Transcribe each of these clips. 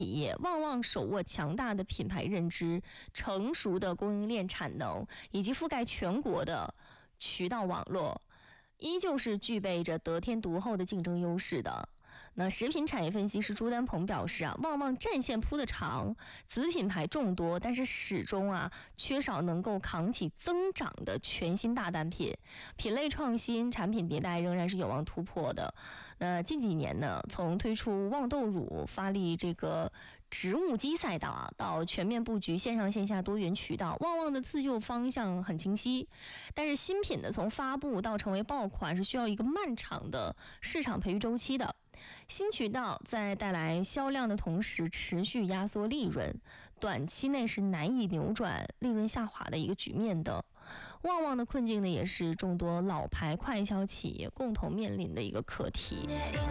旺旺手握强大的品牌认知、成熟的供应链产能以及覆盖全国的渠道网络，依旧是具备着得天独厚的竞争优势的。那食品产业分析师朱丹鹏表示旺旺战线铺得长，子品牌众多，但是始终缺少能够扛起增长的全新大单品，品类创新、产品迭代仍然是有望突破的。那近几年呢，从推出旺豆乳、发力这个植物基赛道到全面布局线上线下多元渠道，旺旺的自救方向很清晰。但是新品呢，从发布到成为爆款是需要一个漫长的市场培育周期的。新渠道在带来销量的同时，持续压缩利润，短期内是难以扭转利润下滑的一个局面的。旺旺的困境呢，也是众多老牌快销企业共同面临的一个课题。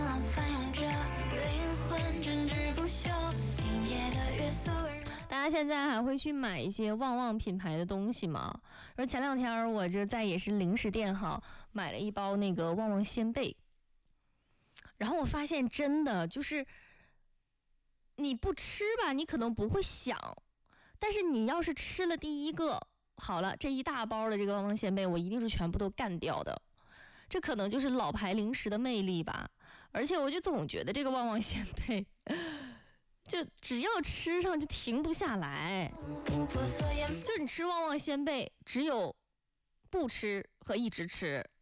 大家现在还会去买一些旺旺品牌的东西吗？而前两天我就在也是零食店买了一包那个旺旺鲜贝。然后我发现真的就是你不吃吧，你可能不会想，但是你要是吃了第一个，好了，这一大包的这个旺旺鲜贝我一定是全部都干掉的。这可能就是老牌零食的魅力吧。而且我就总觉得这个旺旺鲜贝就只要吃上就停不下来，就你吃旺旺鲜贝只有不吃和一直吃。